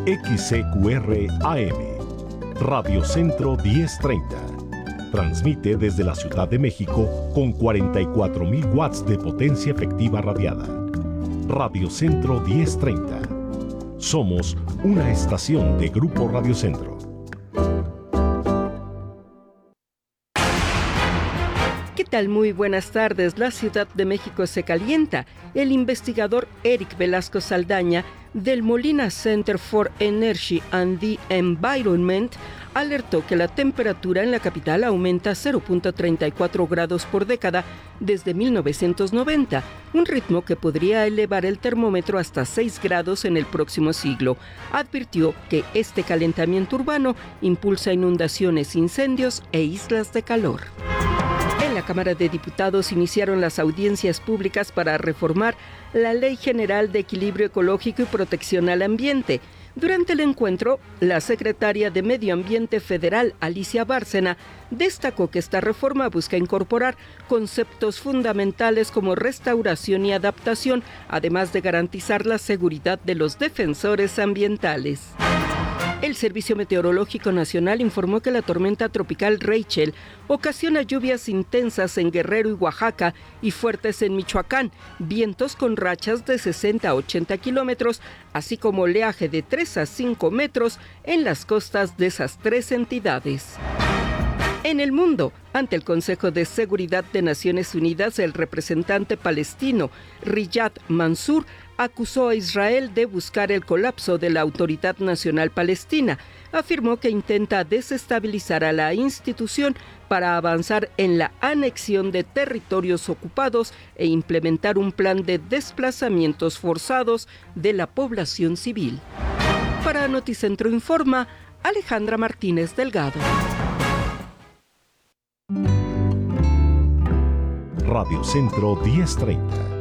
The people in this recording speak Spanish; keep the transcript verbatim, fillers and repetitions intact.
X C Q R A M, Radio Centro diez treinta. Transmite desde la Ciudad de México con cuarenta y cuatro mil watts de potencia efectiva radiada. Radio Centro diez treinta. Somos una estación de Grupo Radio Centro. ¿Qué tal? Muy buenas tardes. La Ciudad de México se calienta. El investigador Eric Velasco Saldaña del Molina Center for Energy and the Environment alertó que la temperatura en la capital aumenta cero punto treinta y cuatro grados por década desde mil novecientos noventa, un ritmo que podría elevar el termómetro hasta seis grados en el próximo siglo. Advirtió que este calentamiento urbano impulsa inundaciones, incendios e islas de calor. En la Cámara de Diputados iniciaron las audiencias públicas para reformar la Ley General de Equilibrio Ecológico y Protección al Ambiente. Durante el encuentro, la secretaria de Medio Ambiente Federal, Alicia Bárcena, destacó que esta reforma busca incorporar conceptos fundamentales como restauración y adaptación, además de garantizar la seguridad de los defensores ambientales. El Servicio Meteorológico Nacional informó que la tormenta tropical Rachel ocasiona lluvias intensas en Guerrero y Oaxaca y fuertes en Michoacán, vientos con rachas de sesenta a ochenta kilómetros, así como oleaje de tres a cinco metros en las costas de esas tres entidades. En el mundo, ante el Consejo de Seguridad de Naciones Unidas, el representante palestino Riyad Mansour acusó a Israel de buscar el colapso de la Autoridad Nacional Palestina. Afirmó que intenta desestabilizar a la institución para avanzar en la anexión de territorios ocupados e implementar un plan de desplazamientos forzados de la población civil. Para Noticentro Informa, Alejandra Martínez Delgado. Radio Centro diez treinta.